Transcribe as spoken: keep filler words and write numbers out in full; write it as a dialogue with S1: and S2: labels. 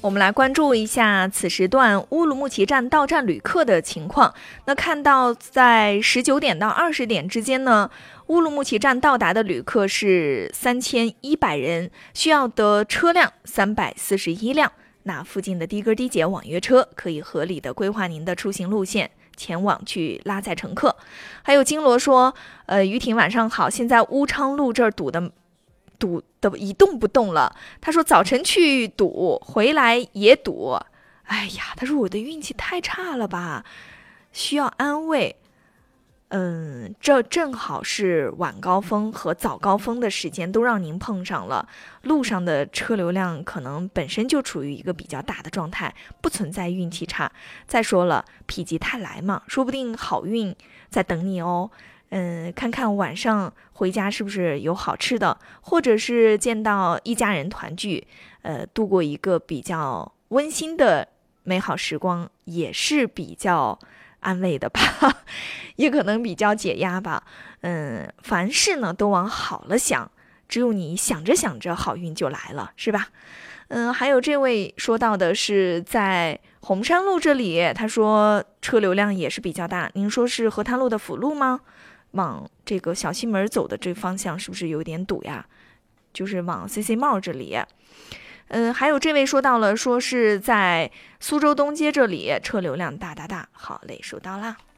S1: 我们来关注一下此时段乌鲁木齐站到站旅客的情况。那看到在十九点到二十点之间呢，乌鲁木齐站到达的旅客是三千一百人，需要的车辆三百四十一辆。那附近的低根低节网约车可以合理的规划您的出行路线，前往去拉载乘客。还有金罗说，呃，于婷晚上好，现在乌昌路这儿堵的堵的一动不动了。他说早晨去堵，回来也堵。哎呀，他说我的运气太差了吧，需要安慰。嗯，这正好是晚高峰和早高峰的时间都让您碰上了，路上的车流量可能本身就处于一个比较大的状态，不存在运气差。再说了，否极泰来嘛，说不定好运在等你哦。嗯，看看晚上回家是不是有好吃的，或者是见到一家人团聚，呃，度过一个比较温馨的美好时光，也是比较安慰的吧，也可能比较解压吧。嗯，凡事呢都往好了想，只有你想着想着，好运就来了，是吧？嗯，还有这位说到的是在红山路这里，他说车流量也是比较大。您说是河滩路的辅路吗？往这个小西门走的这方向是不是有点堵呀？就是往 C C 帽这里。嗯，还有这位说到了，说是在苏州东街这里车流量大大大。好嘞，收到啦。